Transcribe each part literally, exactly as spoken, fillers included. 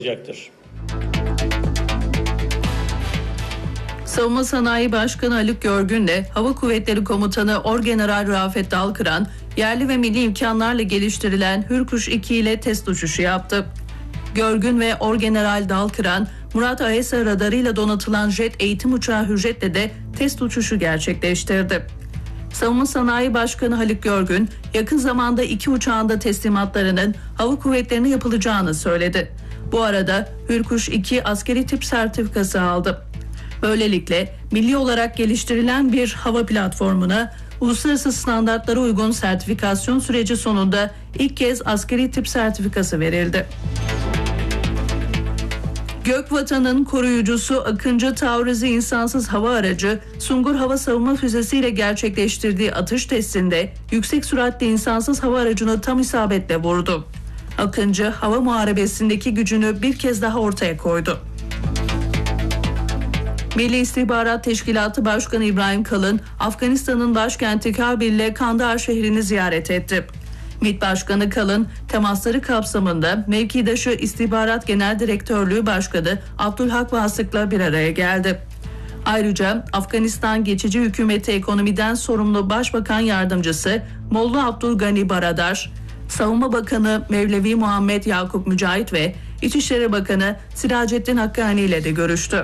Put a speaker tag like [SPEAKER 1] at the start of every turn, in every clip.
[SPEAKER 1] olacaktır.
[SPEAKER 2] Savunma Sanayi Başkanı Haluk Görgün'le Hava Kuvvetleri Komutanı Orgeneral Rafet Dalkıran, yerli ve milli imkanlarla geliştirilen Hürkuş iki ile test uçuşu yaptı. Görgün ve Orgeneral Dalkıran, Murat A E S A radarıyla donatılan jet eğitim uçağı Hürjet'le de test uçuşu gerçekleştirdi. Savunma Sanayi Başkanı Haluk Görgün, yakın zamanda iki uçağın da teslimatlarının hava kuvvetlerine yapılacağını söyledi. Bu arada Hürkuş iki askeri tip sertifikası aldı. Böylelikle milli olarak geliştirilen bir hava platformuna uluslararası standartlara uygun sertifikasyon süreci sonunda ilk kez askeri tip sertifikası verildi. Gökvatan'ın koruyucusu Akıncı Taurızı insansız hava aracı Sungur hava savunma füzesiyle gerçekleştirdiği atış testinde yüksek süratli insansız hava aracını tam isabetle vurdu. Akıncı hava muharebesindeki gücünü bir kez daha ortaya koydu. Milli İstihbarat Teşkilatı Başkanı İbrahim Kalın, Afganistan'ın başkenti Kabil'le Kandahar şehrini ziyaret etti. MİT Başkanı Kalın, temasları kapsamında mevkidaşı İstihbarat Genel Direktörlüğü Başkanı Abdülhak Vasık'la bir araya geldi. Ayrıca Afganistan Geçici Hükümeti Ekonomiden Sorumlu Başbakan Yardımcısı Molla Abdülgani Baradar, Savunma Bakanı Mevlevi Muhammed Yakup Mücahit ve İçişleri Bakanı Siracettin Hakkani ile de görüştü.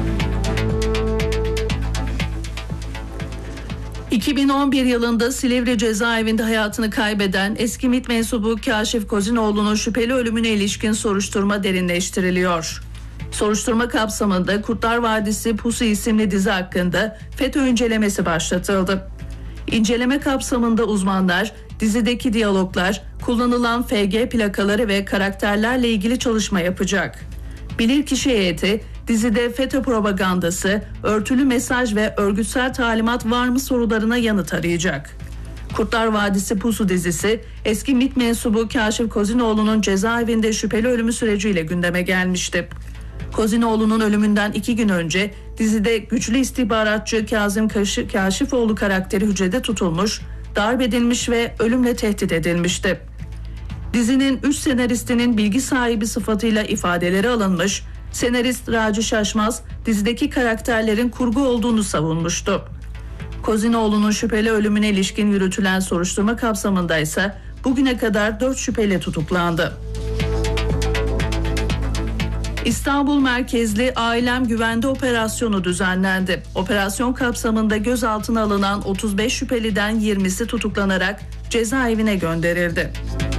[SPEAKER 2] iki bin on bir yılında Silivri cezaevinde hayatını kaybeden eski MİT mensubu Kaşif Kozinoğlu'nun şüpheli ölümüne ilişkin soruşturma derinleştiriliyor. Soruşturma kapsamında Kurtlar Vadisi Pusu isimli dizi hakkında FETÖ incelemesi başlatıldı. İnceleme kapsamında uzmanlar dizideki diyaloglar, kullanılan F G plakaları ve karakterlerle ilgili çalışma yapacak. Bilirkişi heyeti dizide FETÖ propagandası, örtülü mesaj ve örgütsel talimat var mı sorularına yanıt arayacak. Kurtlar Vadisi Pusu dizisi eski MİT mensubu Kaşif Kozinoğlu'nun cezaevinde şüpheli ölümü süreciyle gündeme gelmişti. Kozinoğlu'nun ölümünden iki gün önce dizide güçlü istihbaratçı Kazım Kaşifoğlu karakteri hücrede tutulmuş, darp edilmiş ve ölümle tehdit edilmişti. Dizinin üç senaristinin bilgi sahibi sıfatıyla ifadeleri alınmış, senarist Raci Şaşmaz dizideki karakterlerin kurgu olduğunu savunmuştu. Kozinoğlu'nun şüpheli ölümüne ilişkin yürütülen soruşturma kapsamında ise bugüne kadar dört şüpheli tutuklandı. İstanbul merkezli Ailem Güvende Operasyonu düzenlendi. Operasyon kapsamında gözaltına alınan otuz beş şüpheliden yirmisi tutuklanarak cezaevine gönderildi.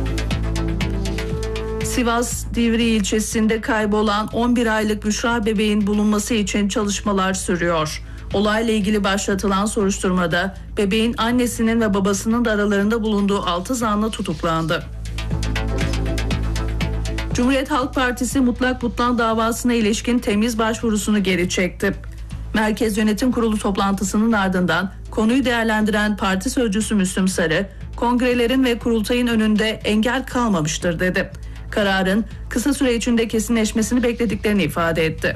[SPEAKER 2] Sivas Divri ilçesinde kaybolan on bir aylık Büşra bebeğin bulunması için çalışmalar sürüyor. Olayla ilgili başlatılan soruşturmada bebeğin annesinin ve babasının da aralarında bulunduğu altı zanlı tutuklandı. Cumhuriyet Halk Partisi mutlak butlan davasına ilişkin temiz başvurusunu geri çekti. Merkez Yönetim Kurulu toplantısının ardından konuyu değerlendiren parti sözcüsü Müslüm Sarı, kongrelerin ve kurultayın önünde engel kalmamıştır dedi. Kararın kısa süre içinde kesinleşmesini beklediklerini ifade etti.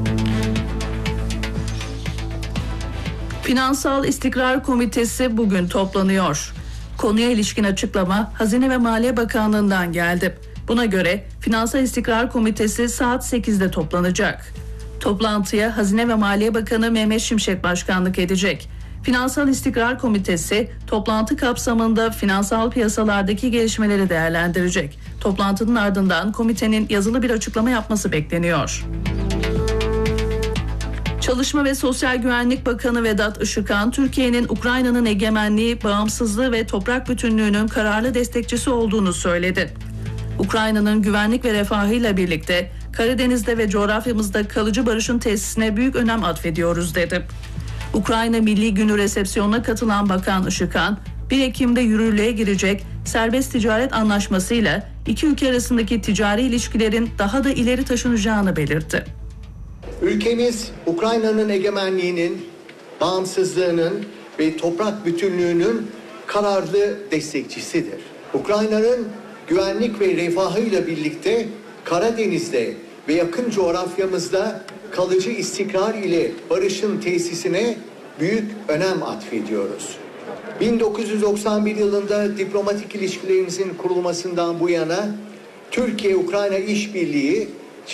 [SPEAKER 2] Finansal İstikrar Komitesi bugün toplanıyor. Konuya ilişkin açıklama Hazine ve Maliye Bakanlığı'ndan geldi. Buna göre Finansal İstikrar Komitesi saat sekizde toplanacak. Toplantıya Hazine ve Maliye Bakanı Mehmet Şimşek başkanlık edecek. Finansal İstikrar Komitesi toplantı kapsamında finansal piyasalardaki gelişmeleri değerlendirecek. Toplantının ardından komitenin yazılı bir açıklama yapması bekleniyor. Çalışma ve Sosyal Güvenlik Bakanı Vedat Işıkhan, Türkiye'nin Ukrayna'nın egemenliği, bağımsızlığı ve toprak bütünlüğünün kararlı destekçisi olduğunu söyledi. Ukrayna'nın güvenlik ve refahıyla birlikte Karadeniz'de ve coğrafyamızda kalıcı barışın tesisine büyük önem atfediyoruz dedi. Ukrayna Milli Günü resepsiyonuna katılan Bakan Işıkhan, bir Ekim'de yürürlüğe girecek serbest ticaret anlaşmasıyla iki ülke arasındaki ticari ilişkilerin daha da ileri taşınacağını belirtti.
[SPEAKER 3] Ülkemiz Ukrayna'nın egemenliğinin, bağımsızlığının ve toprak bütünlüğünün kararlı destekçisidir. Ukrayna'nın güvenlik ve refahıyla birlikte Karadeniz'de ve yakın coğrafyamızda kalıcı istikrar ile barışın tesisine büyük önem atfediyoruz. bin dokuz yüz doksan bir yılında diplomatik ilişkilerimizin kurulmasından bu yana Türkiye-Ukrayna işbirliği